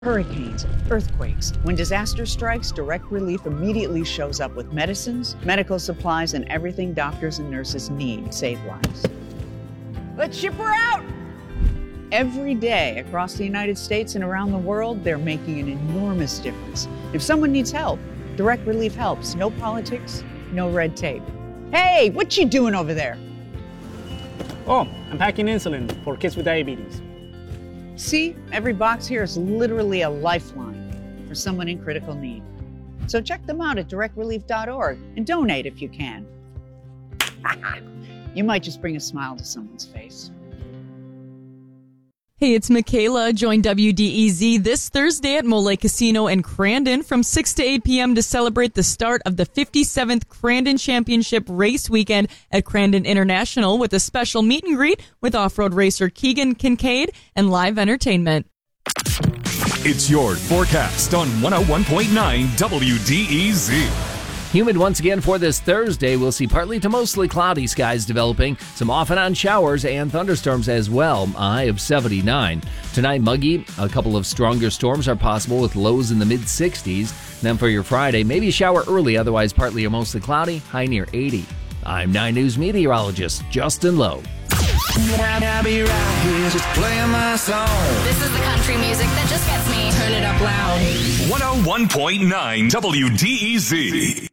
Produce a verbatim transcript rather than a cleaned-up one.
Hurricanes, earthquakes. When disaster strikes, Direct Relief immediately shows up with medicines, medical supplies, and everything doctors and nurses need to save lives. Let's ship her out! Every day across the United States and around the world, they're making an enormous difference. If someone needs help, Direct Relief helps. No politics, no red tape. Hey, what you doing over there? Oh, I'm packing insulin for kids with diabetes. See, every box here is literally a lifeline for someone in critical need. So check them out at direct relief dot org and donate if you can. You might just bring a smile to someone's face. Hey, it's Michaela. Join W D E Z this Thursday at Mole Casino in Crandon from six to eight p.m. to celebrate the start of the fifty-seventh Crandon Championship Race Weekend at Crandon International with a special meet and greet with off-road racer Keegan Kincaid and live entertainment. It's your forecast on one oh one point nine W D E Z. Humid once again for this Thursday. We'll see partly to mostly cloudy skies developing, some off and on showers and thunderstorms as well, a high of seventy-nine. Tonight, muggy, a couple of stronger storms are possible with lows in the mid sixties. Then for your Friday, maybe a shower early, otherwise partly or mostly cloudy, high near eighty. I'm nine News meteorologist Justin Lowe. I'll be right here just playing my song. This is the country music that just gets me. Turn it up loud. one oh one point nine W D E Z.